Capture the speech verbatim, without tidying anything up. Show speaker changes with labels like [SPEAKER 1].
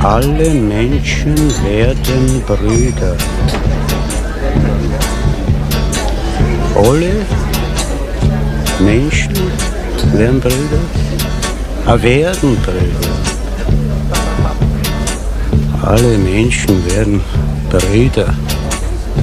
[SPEAKER 1] Alle Menschen werden Brüder. Alle Menschen werden Brüder. Ah, werden Brüder. Alle Menschen werden Brüder.